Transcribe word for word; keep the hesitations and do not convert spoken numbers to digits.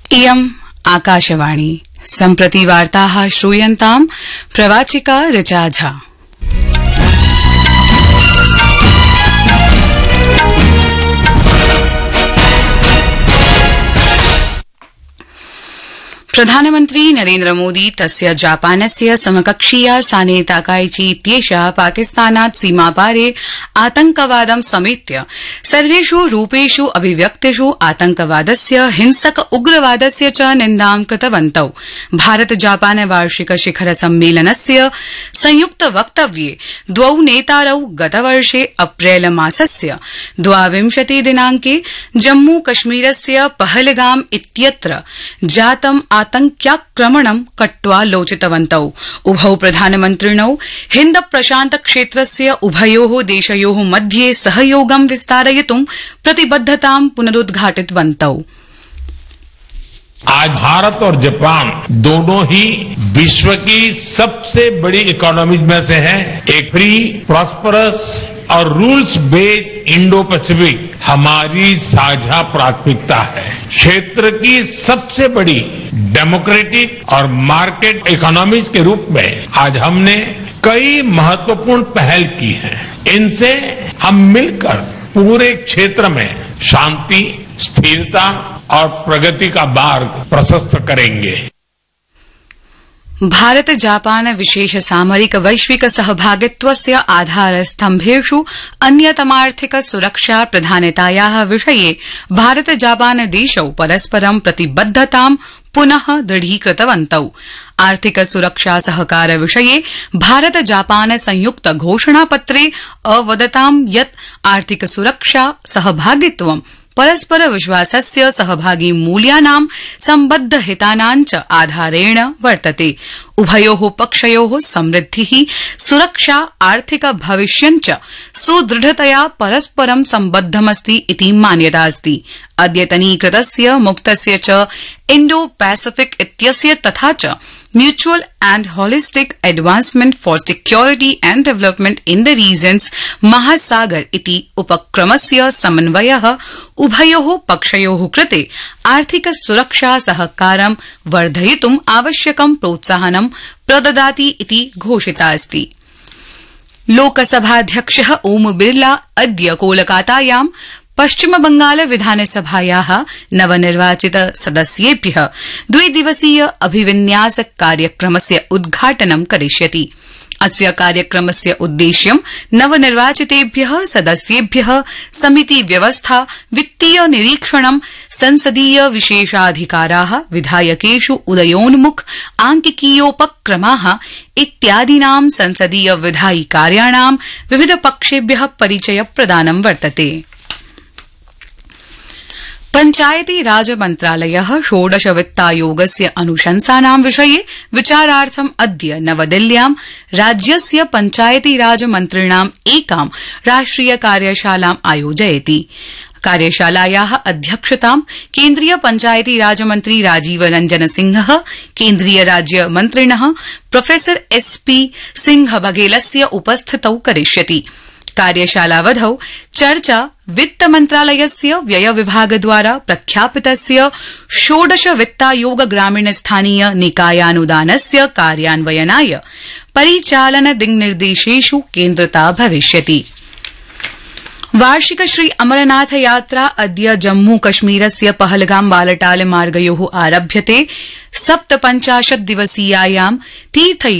इयम् आकाशवाणी सम्प्रति वार्ताः श्रूयन्ताम् प्रवाचिका ऋचा झा। प्रधानमन्त्री नरेन्द्र मोदी तस्य जापानस्य समकक्षीया साने ताकाइची इत्येषा पाकिस्तानात् सीमापारे आतंकवादं समेत्य सर्वेषु रूपेषु अभिव्यक्तिषु आतंकवादस्य हिंसक उग्रवादस्य च निन्दां कृतवन्तौ। भारत जापान वार्षिक शिखर सम्मेलनस्य संयुक्त वक्तव्ये द्वौ नेतारौ गतवर्षे अप्रैल मासस्य द्वाविंशति दिनांके जम्मू कश्मीरस्य पहलगाम इत्यत्र जातम् आतंक्याक्रमणं कट्वा लोचितवन्तौ। उभौ प्रधानमन्त्रिणौ हिन्द प्रशान्त क्षेत्रस्य उभयोः देशयोः मध्ये सहयोगं विस्तारयितुं प्रतिबद्धतां पुनरुद्घाटितवन्तौ। आज भारत और जापान दोनों ही विश्व की सबसे बड़ी इकोनॉमीज में से है। एक फ्री, प्रॉस्परस और रूल्स बेस्ड इंडो पैसिफिक हमारी साझा प्राथमिकता है। क्षेत्र की सबसे बड़ी डेमोक्रेटिक और मार्केट इकोनॉमीज के रूप में आज हमने कई महत्वपूर्ण पहल की हैं। इनसे हम मिलकर पूरे क्षेत्र में शांति, स्थिरता और प्रगति का मार्ग प्रशस्त करेंगे। भारत जापान विशेष सामरिक वैश्विक सहभागित्वस्य आधारस्तम्भेषु अन्यतमार्थिक सुरक्षा प्रधानतायाः विषये भारत जापान देशौ परस्परं प्रतिबद्धतां पुनः दृढीकृतवन्तौ। आर्थिक सुरक्षा सहकार विषये भारत जापान संयुक्त घोषणापत्रे अवदतां यत् आर्थिक सुरक्षा सहभागित्वं परस्पर विश्वासस्य सहभागी मूल्यानां सम्बद्ध हितानां च आधारेण वर्तते। उभयोः पक्षयोः समृद्धिः, सुरक्षा, आर्थिक भविष्यं च सुदृढतया परस्परं सम्बद्धमस्ति इति मान्यता अस्ति। अद्यतनीकृतस्य मुक्तस्य च इण्डो पैसिफिक इत्यस्य तथा च mutual and holistic advancement for security and development in the reasons महासागर इति उपक्रमस्य समन्वयः उभयोः पक्षयोः कृते आर्थिक सुरक्षा सहकारं वर्धयितुम् आवश्यकं प्रोत्साहनं प्रददाति इति घोषिता अस्ति। लोकसभाध्यक्षः ओम बिरला अद्य कोलकातायां पश्चिम बंगाल विधानसभायाः नवनिर्वाचित सदस्येभ्यः द्विदिवसीय अभिविन्यास कार्यक्रमस्य उद्घाटनं करिष्यति। अस्य कार्यक्रमस्य उद्देश्यं नवनिर्वाचितेभ्यः सदस्येभ्यः समिति व्यवस्था, वित्तीय निरीक्षणं, संसदीय विशेषाधिकाराः, विधायकेषु उदयोन्मुख आंकिकीयोपक्रमाः इत्यादीनां संसदीय विधायि कार्याणां विविध पक्षेभ्यः परिचय प्रदानं वर्तते। पंचायती राज मन्त्रालयः षोडश वित्तायोगस्य अनुशंसानां विषये विचारार्थम् अद्य नवदिल्ल्यां राज्यस्य पंचायती राज मन्त्रिणाम् एकां राष्ट्रिय कार्यशालाम् आयोजयति। कार्यशालायाः अध्यक्षतां केन्द्रीय पंचायती राज मन्त्री राजीव रंजन सिंहः, केन्द्रीय राज्य मन्त्रिणः प्रोफेसर एस पी सिंह बघेलस्य उपस्थितौ करिष्यति। कार्यशालावधौ चर्चा वित्त मन्त्रालयस्य व्यय विभागद्वारा प्रख्यापितस्य षोडश वित्तायोग ग्रामीण स्थानीय निकायानुदानस्य कार्यान्वयनाय परिचालन दिङ्निर्देशेषु केन्द्रिता भविष्यति। वार्षिक श्री अमरनाथ यात्रा अद्य जम्मू कश्मीरस्य पहलगाम बालटाल मार्गयोः आरभ्यते। सप्तपञ्चाशत् दिवसीयायां तीर्थ